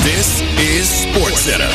This is SportsCenter.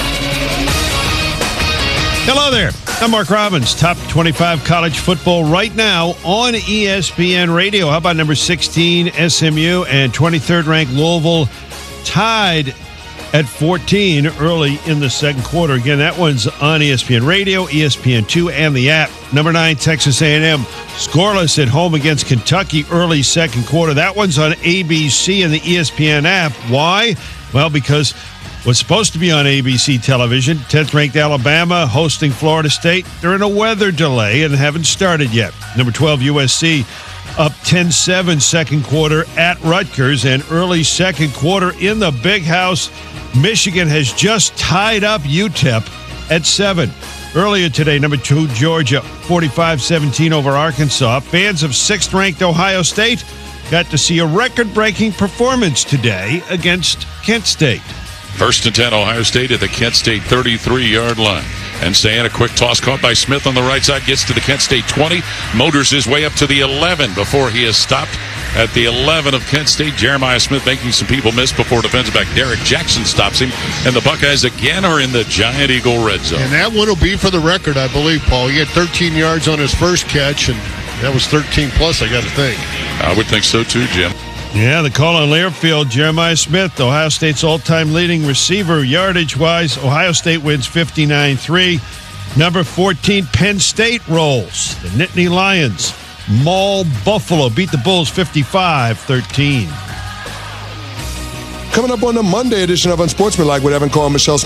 Hello there. I'm Mark Robbins. Top 25 college football right now on ESPN Radio. How about number 16, SMU, and 23rd ranked Louisville tied at 14 early in the second quarter. Again, that one's on ESPN Radio, ESPN2, and the app. Number 9, Texas A&M, scoreless at home against Kentucky early second quarter. That one's on ABC and the ESPN app. Why? Well, because what's supposed to be on ABC television, 10th-ranked Alabama hosting Florida State, they're in a weather delay and haven't started yet. Number 12, USC, up 10-7 second quarter at Rutgers, and early second quarter in the Big House, Michigan has just tied up UTEP at 7. Earlier today, number 2, Georgia, 45-17 over Arkansas. Fans of 6th-ranked Ohio State got to see a record-breaking performance today against Kent State. 1st and 10, Ohio State at the Kent State 33-yard line. And saying a quick toss caught by Smith on the right side, gets to the Kent State 20, motors his way up to the 11 before he is stopped at the 11 of Kent State. Jeremiah Smith making some people miss before defensive back Derek Jackson stops him. And the Buckeyes again are in the Giant Eagle red zone. And that one will be for the record, I believe, Paul. He had 13 yards on his first catch, and that was 13 plus, I got to think. I would think so too, Jim. Yeah, the call on Learfield, Jeremiah Smith, Ohio State's all-time leading receiver, yardage-wise. Ohio State wins 59-3. Number 14, Penn State rolls. The Nittany Lions maul Buffalo, beat the Bulls 55-13. Coming up on the Monday edition of Unsportsmanlike with Evan Cole and Michelle Smith.